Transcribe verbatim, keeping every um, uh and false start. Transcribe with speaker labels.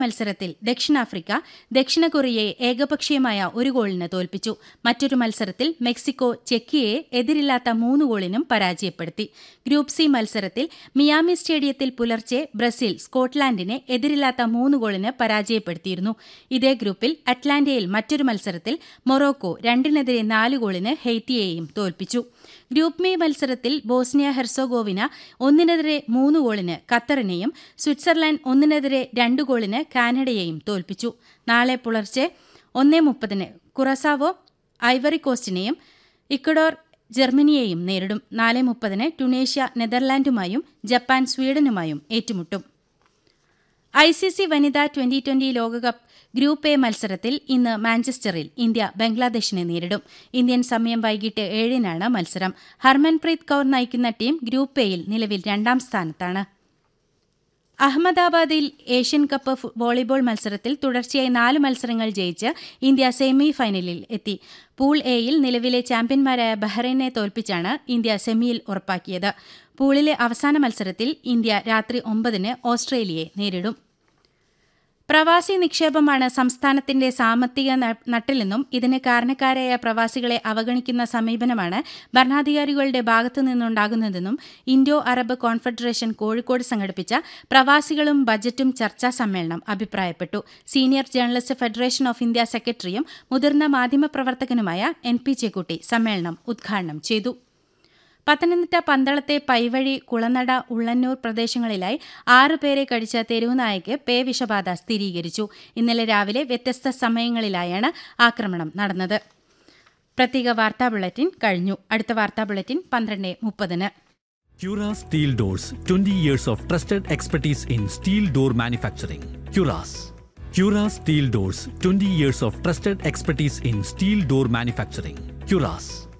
Speaker 1: മത്സരത്തിൽ ദക്ഷിണാഫ്രിക്ക ദക്ഷിണ കൊറിയയെ ഏകപക്ഷീയമായ ഒരു ഗോളിന് തോൽപ്പിച്ചു. മറ്റൊരു മത്സരത്തിൽ മെക്സിക്കോ ചെക്കിയെ എതിരില്ലാത്ത മൂന്ന് ഗോളിനും പരാജയപ്പെടുത്തി. ഗ്രൂപ്പ് സി മത്സരത്തിൽ മിയാമി സ്റ്റേഡിയത്തിൽ പുലർച്ചെ ബ്രസീൽ സ്കോട്ട്ലാൻഡിനെ എതിരില്ലാത്ത മൂന്ന് ഗോളിന് പരാജയപ്പെടുത്തിയിരുന്നു. ഇതേ ഗ്രൂപ്പിൽ അറ്റ്ലാന്റയിൽ മറ്റൊരു മത്സരത്തിൽ മൊറോക്കോ രണ്ടിനെതിരെ നാല് ഗോളിന് ഹെയ്ത്തിയെയും തോൽപ്പിച്ചു. ഗ്രൂപ്പ് ബി മത്സരത്തിൽ ബോസ്നിയ ഹെർസോഗോവിന ഒന്നിനെതിരെ മൂന്ന് ഗോളിന് ഖത്തറിനെയും സ്വിറ്റ്സർലൻഡ് ഒന്നിനെതിരെ രണ്ട് ഗോളിന് കാനഡയെയും തോൽപ്പിച്ചു. നാളെ പുലർച്ചെ ഒന്നേ മുപ്പതിന് കുറസാവോ ഐവറി കോസ്റ്റിനെയും ഇക്വഡോർ ജർമ്മനിയെയും നേരിടും. നാല് മുപ്പതിന് ടുണീഷ്യ നെതർലാൻഡുമായും ജപ്പാൻ സ്വീഡനുമായും ഏറ്റുമുട്ടും. ഐ സി സി വനിതാ ട്വന്റി ട്വന്റി ലോകകപ്പ് ഗ്രൂപ്പ് എ മത്സരത്തിൽ ഇന്ന് മാഞ്ചസ്റ്ററിൽ ഇന്ത്യ ബംഗ്ലാദേശിനെ നേരിടും. ഇന്ത്യൻ സമയം വൈകിട്ട് ഏഴിനാണ് മത്സരം. ഹർമൻപ്രീത് കൌർ നയിക്കുന്ന ടീം ഗ്രൂപ്പ് എയിൽ നിലവിൽ രണ്ടാം സ്ഥാനത്താണ്. അഹമ്മദാബാദിൽ ഏഷ്യൻ കപ്പ് വോളിബോൾ മത്സരത്തിൽ തുടർച്ചയായി നാല് മത്സരങ്ങൾ ജയിച്ച് ഇന്ത്യ സെമി ഫൈനലിൽ എത്തി. പൂൾ എയിൽ നിലവിലെ ചാമ്പ്യന്മാരായ ബഹ്റൈനെ തോൽപ്പിച്ചാണ് ഇന്ത്യ സെമിയിൽ ഉറപ്പാക്കിയത്. പൂളിലെ അവസാന മത്സരത്തിൽ ഇന്ത്യ രാത്രി ഒമ്പതിന് ഓസ്ട്രേലിയയെ നേരിടും. പ്രവാസി നിക്ഷേപമാണ് സംസ്ഥാനത്തിന്റെ സാമ്പത്തിക നട്ടെല്ലെന്നും ഇതിന് കാരണക്കാരായ പ്രവാസികളെ അവഗണിക്കുന്ന സമീപനമാണ് ഭരണാധികാരികളുടെ ഭാഗത്തുനിന്നുണ്ടാകുന്നതെന്നും ഇൻഡോ അറബ് കോൺഫെഡറേഷൻ കോഴിക്കോട് സംഘടിപ്പിച്ച പ്രവാസികളും ബജറ്റും ചർച്ചാ സമ്മേളനം അഭിപ്രായപ്പെട്ടു. Senior journalist federation of India സെക്രട്ടറിയും മുതിർന്ന മാധ്യമപ്രവർത്തകനുമായ എൻ പി ചെക്കുട്ടി സമ്മേളനം ഉദ്ഘാടനം ചെയ്തു. പത്തനംതിട്ട പന്തളത്തെ പൈവഴി, കുളനട, ഉള്ളന്നൂർ പ്രദേശങ്ങളിലായി ആറുപേരെ കടിച്ച തെരുവുനായയ്ക്ക് പേ വിഷബാധ സ്ഥിരീകരിച്ചു. ഇന്നലെ രാവിലെ വ്യത്യസ്ത സമയങ്ങളിലായാണ് ആക്രമണം നടന്നത്. പ്രത്യേക വാർത്താ ബുള്ളറ്റിൻ കഴിഞ്ഞു. അടുത്ത വാർത്താ ബുള്ളറ്റിൻ പന്ത്രണ്ട് മുപ്പതിന്.
Speaker 2: Cura Steel Doors, twenty years of trusted expertise in steel door manufacturing. Curas. Cura Steel Doors, twenty years of trusted expertise in steel door manufacturing. Curas.